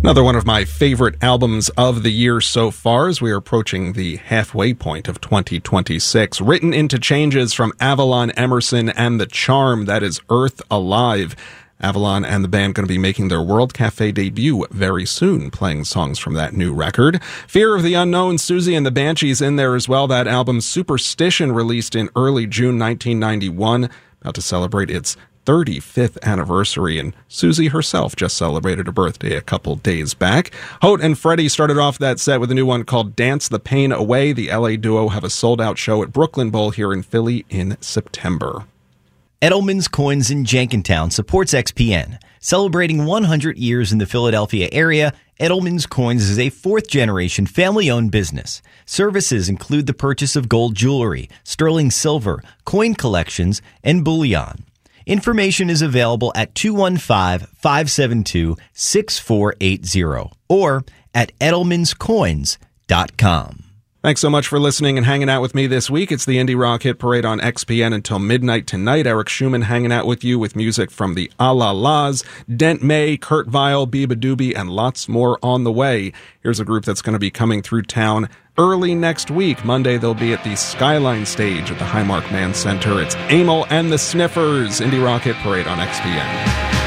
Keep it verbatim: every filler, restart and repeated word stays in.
Another one of my favorite albums of the year so far as we are approaching the halfway point of twenty twenty-six. Written into Changes from Avalon Emerson and The Charm, that is Earth Alive. Avalon and the band going to be making their World Cafe debut very soon, playing songs from that new record. Fear of the Unknown, Susie and the Banshees in there as well. That album, Superstition, released in early June nineteen ninety-one, about to celebrate its thirty-fifth anniversary, and Susie herself just celebrated her birthday a couple days back. Hote and Freddie started off that set with a new one called Dance the Pain Away. The L A duo have a sold-out show at Brooklyn Bowl here in Philly in September. Edelman's Coins in Jenkintown supports X P N. Celebrating one hundred years in the Philadelphia area, Edelman's Coins is a fourth-generation family-owned business. Services include the purchase of gold jewelry, sterling silver, coin collections, and bullion. Information is available at two one five, five seven two, six four eight zero or at edelmans coins dot com. Thanks so much for listening and hanging out with me this week. It's the Indie Rock Hit Parade on X P N until midnight tonight. Eric Schumann hanging out with you with music from the A La Las, Dent May, Kurt Vile, Biba Doobie, and lots more on the way. Here's a group that's going to be coming through town early next week. Monday, they'll be at the Skyline stage at the Highmark Mann Center. It's Amyl and the Sniffers, Indie Rock Hit Parade on X P N.